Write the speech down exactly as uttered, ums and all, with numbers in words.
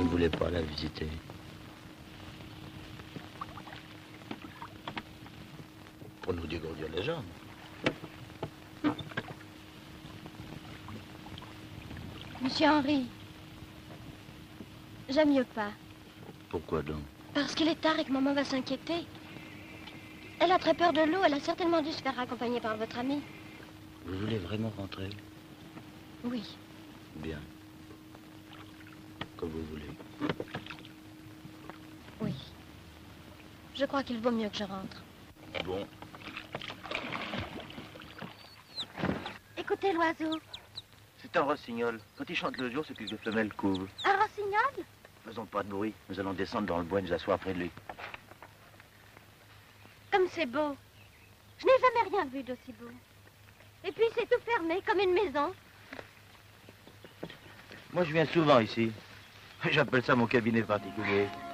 ne voulez pas la visiter? Pour nous dégourdir les jambes. Monsieur Henri, j'aime mieux pas. Pourquoi donc? Parce qu'il est tard et que maman va s'inquiéter. Elle a très peur de l'eau, elle a certainement dû se faire accompagner par votre ami. Vous voulez vraiment rentrer? Oui. Bien. Comme vous voulez. Oui. Je crois qu'il vaut mieux que je rentre. Bon. Écoutez l'oiseau. C'est un rossignol. Quand il chante le jour, c'est que les femelles couvent. Un rossignol? Faisons pas de bruit. Nous allons descendre dans le bois et nous asseoir près de lui. Comme c'est beau. Je n'ai jamais rien vu d'aussi beau. Et puis c'est tout fermé, comme une maison. Moi, je viens souvent ici. J'appelle ça mon cabinet particulier.